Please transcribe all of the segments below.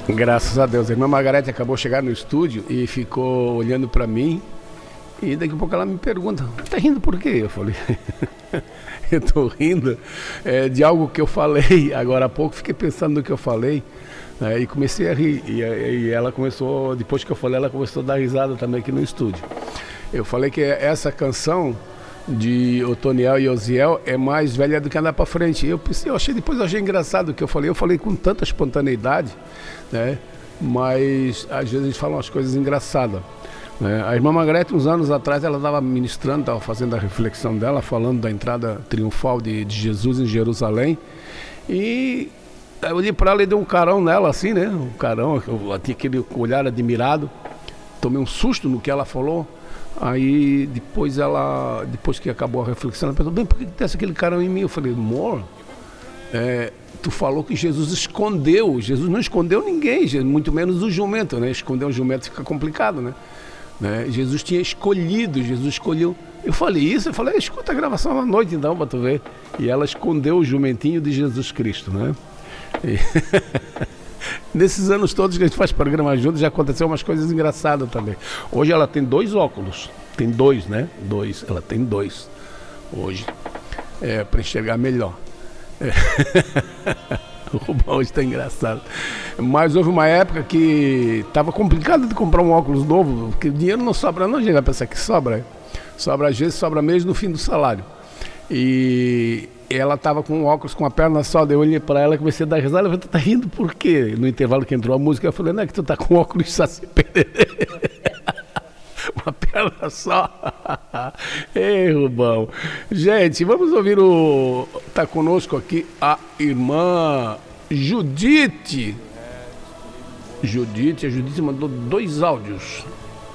Graças a Deus. A irmã Margarete acabou de chegar no estúdio e ficou olhando para mim. E daqui a pouco ela me pergunta: tá rindo por quê? Eu falei: eu tô rindo de algo que eu falei agora há pouco. Fiquei pensando no que eu falei, né, e comecei a rir. E ela começou, depois que eu falei, ela começou a dar risada também aqui no estúdio. Eu falei que essa canção de Otoniel e Osiel é mais velha do que andar para frente. Depois eu achei engraçado o que eu falei com tanta espontaneidade, né? Mas às vezes a gente fala umas coisas engraçadas, né? A irmã Margarete, uns anos atrás, ela estava ministrando, estava fazendo a reflexão dela, falando da entrada triunfal de Jesus em Jerusalém, e eu olhei para ela e dei um carão nela assim, né? Um carão, eu tinha aquele olhar admirado, tomei um susto no que ela falou. Aí depois que acabou a reflexão, ela perguntou: bem, por que desce aquele carão em mim? Eu falei: amor, tu falou que Jesus escondeu. Jesus não escondeu ninguém, muito menos o jumento, né? Esconder um jumento fica complicado, né? Jesus tinha escolhido, Jesus escolheu. Eu falei isso, eu falei: escuta a gravação à noite então pra tu ver. E ela escondeu o jumentinho de Jesus Cristo, né? Nesses anos todos que a gente faz programa juntos, já aconteceu umas coisas engraçadas também. Hoje ela tem 2 óculos. Tem 2, né? 2. Ela tem 2 hoje. Para enxergar melhor. O Rubão hoje está engraçado. Mas houve uma época que estava complicado de comprar um óculos novo, porque o dinheiro não sobra, não. A gente vai pensar que sobra. Sobra às vezes, sobra mesmo no fim do salário. E ela estava com um óculos com a perna só, daí eu olhei para ela e comecei a dar risada. Ela falou: tu tá rindo por quê? No intervalo que entrou a música, eu falei: não, é que tu tá com óculos saci pererê. Uma perna só. Ei, Rubão. Gente, vamos ouvir tá conosco aqui a irmã Judite. A Judite mandou 2 áudios.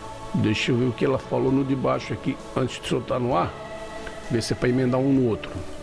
Deixa eu ver o que ela falou no de baixo aqui, antes de soltar no ar. Ver se é para emendar um no outro.